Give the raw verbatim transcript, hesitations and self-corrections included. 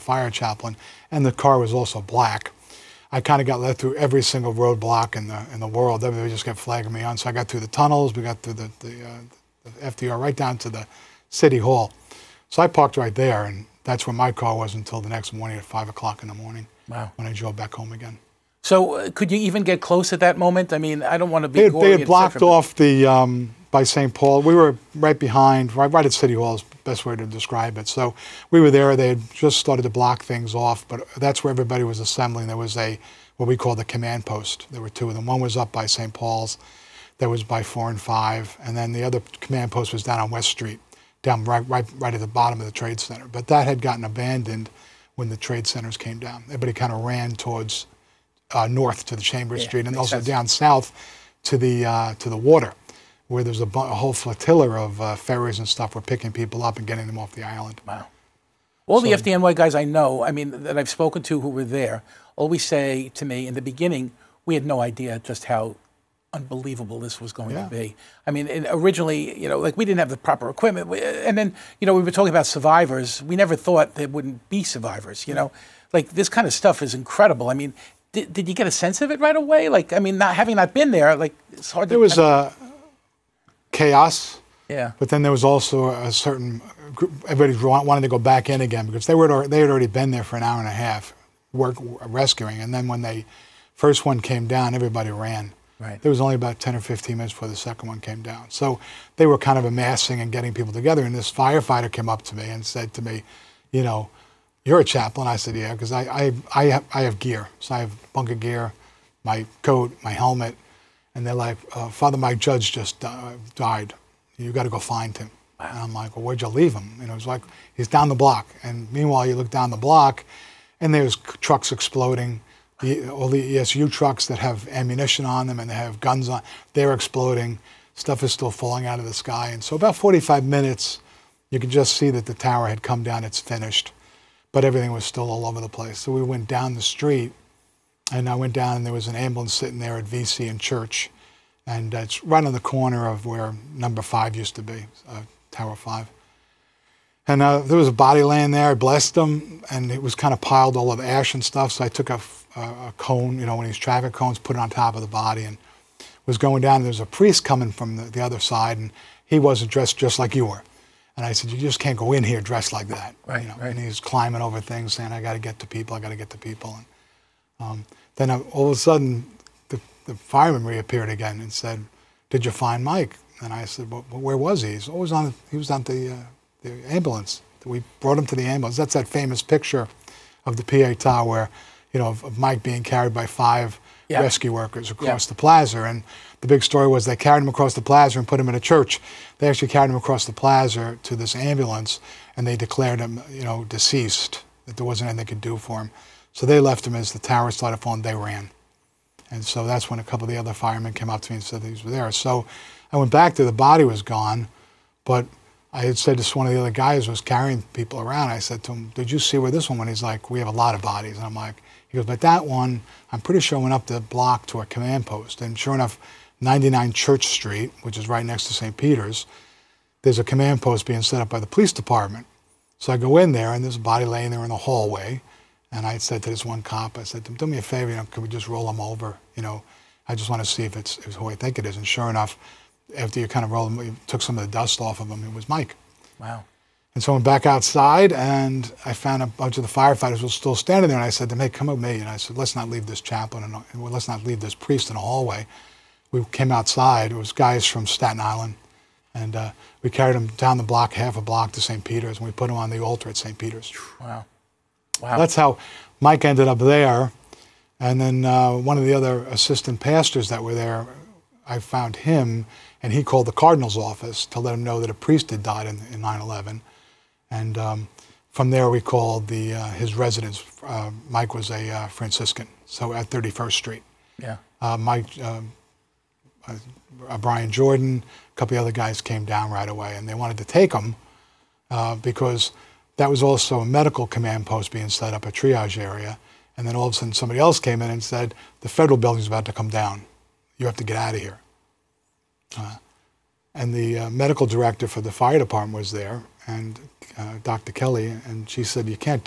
fire chaplain, and the car was also black. I kind of got led through every single roadblock in the in the world. Everybody just kept flagging me on. So I got through the tunnels. We got through the, the, uh, the F D R right down to the city hall. So I parked right there, and that's where my car was until the next morning at five o'clock in the morning. Wow. When I drove back home again. So uh, could you even get close at that moment? I mean, I don't want to be. They, gory, they had blocked off the um, by Saint Paul. We were right behind, right, right at City Hall is the best way to describe it. So we were there. They had just started to block things off, but that's where everybody was assembling. There was a what we call the command post. There were two of them. One was up by Saint Paul's, that was by four and five, and then the other command post was down on West Street, down right, right, right at the bottom of the Trade Center. But that had gotten abandoned when the trade centers came down. Everybody kind of ran towards uh, north to the Chambers yeah, Street, and also sense. down south to the uh, to the water, where there's a, bu- a whole flotilla of uh, ferries and stuff. We're picking people up and getting them off the island. Wow. All So- the F D N Y guys I know, I mean, that I've spoken to who were there, always say to me, in the beginning, we had no idea just how unbelievable this was going Yeah. to be. I mean, and originally, you know, like we didn't have the proper equipment. We- And then, you know, we were talking about survivors. We never thought there wouldn't be survivors, you know? Like this kind of stuff is incredible. I mean, did, did you get a sense of it right away? Like, I mean, not having not been there, like it's hard to... There was uh, chaos. Yeah. But then there was also a certain group, everybody wa- wanted to go back in again because they were al- they had already been there for an hour and a half, work rescuing. And then when they first one came down, everybody ran. Right. There was only about ten or fifteen minutes before the second one came down. So they were kind of amassing and getting people together. And this firefighter came up to me and said to me, you know, you're a chaplain. I said, yeah, because I I I have, I have gear. So I have bunker gear, my coat, my helmet, and they're like, uh, Father Mike Judge just uh, died. You got to go find him. And I'm like, well, where'd you leave him? You know, it's like, he's down the block. And meanwhile, you look down the block, and there's c- trucks exploding. The, all the E S U trucks that have ammunition on them and they have guns on, they're exploding. Stuff is still falling out of the sky. And so about forty-five minutes, you could just see that the tower had come down, it's finished. But everything was still all over the place. So we went down the street, and I went down, and there was an ambulance sitting there at V C and Church. And uh, it's right on the corner of where number five used to be, uh, Tower five. And uh, there was a body laying there. I blessed him, and it was kind of piled all of ash and stuff. So I took a, f- a- a cone, you know, one of these traffic cones, put it on top of the body, and was going down. And there was a priest coming from the, the other side, and he wasn't dressed just like you were. And I said, you just can't go in here dressed like that. Right, you know? right. And he was climbing over things, saying, I got to get to people, I got to get to people. And um, then uh, all of a sudden, the, the fireman reappeared again and said, did you find Mike? And I said, well, where was he? He's always on. He was on the uh, the ambulance. We brought him to the ambulance. That's that famous picture of the P A tower, where, you know, of, of Mike being carried by five Yeah. rescue workers across Yeah. the plaza. And the big story was they carried him across the plaza and put him in a church. They actually carried him across the plaza to this ambulance, and they declared him, you know, deceased. That there wasn't anything they could do for him. So they left him as the tower started falling. They ran. And so that's when a couple of the other firemen came up to me and said these were there. So I went back there, the body was gone, but I had said to one of the other guys who was carrying people around, I said to him, did you see where this one went? He's like, we have a lot of bodies. And I'm like, he goes, but that one, I'm pretty sure went up the block to a command post. And sure enough, ninety-nine Church Street, which is right next to Saint Peter's, there's a command post being set up by the police department. So I go in there, and there's a body laying there in the hallway. And I said to this one cop, I said to him, do me a favor, you know, can we just roll him over? You know, I just want to see if it's, if it's who I think it is. And sure enough, after you kind of rolled him, you took some of the dust off of him, it was Mike. Wow. And so I went back outside, and I found a bunch of the firefighters were still standing there. And I said to them, hey, come with me. And I said, let's not leave this chaplain, and well, let's not leave this priest in a hallway. We came outside. It was guys from Staten Island. And uh, we carried him down the block, half a block to Saint Peter's, and we put him on the altar at Saint Peter's. Wow. Wow. That's how Mike ended up there. And then uh, one of the other assistant pastors that were there, I found him, and he called the cardinal's office to let him know that a priest had died in, in nine eleven. And um, from there, we called the uh, his residence. Uh, Mike was a uh, Franciscan, so at thirty-first Street. Yeah. Uh, Mike, um, uh, uh, Brian Jordan, a couple of other guys came down right away, and they wanted to take him uh, because that was also a medical command post being set up, a triage area. And then all of a sudden, somebody else came in and said, the federal building's about to come down. You have to get out of here. Uh, and the uh, medical director for the fire department was there, and uh, Doctor Kelly, and she said, you can't